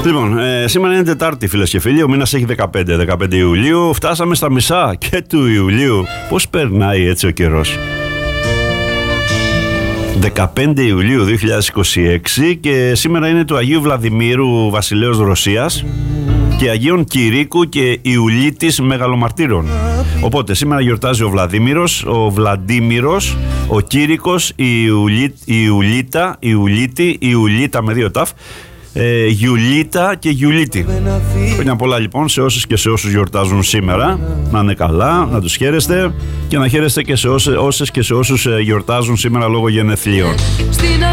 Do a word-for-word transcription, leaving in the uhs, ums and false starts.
Λοιπόν, ε, σήμερα είναι Τετάρτη, φίλες και φίλοι. Ο μήνας έχει δεκαπέντε, δεκαπέντε Ιουλίου. Φτάσαμε στα μισά και του Ιουλίου. Πώς περνάει έτσι ο καιρός. δεκαπέντε Ιουλίου δύο χιλιάδες είκοσι έξι και σήμερα είναι του Αγίου Βλαδιμήρου, βασιλέως Ρωσίας, και Αγίων Κηρύκου και Ιουλίτης Μεγαλομαρτύρων. Οπότε σήμερα γιορτάζει ο Βλαδίμηρος, ο Βλαντίμηρος, ο Κήρυκος, η Ιουλί, η Ιουλίτα, η Ιουλίτη, η Ιουλίτα με δύο ταφ, ε, Γιουλίτα και Γιουλίτη. Χρόνια πολλά λοιπόν σε όσους και σε όσους γιορτάζουν σήμερα. Να είναι καλά, να τους χαίρεστε και να χαίρεστε και σε όσες, όσες και σε όσους γιορτάζουν σήμερα λόγω γενεθλίων.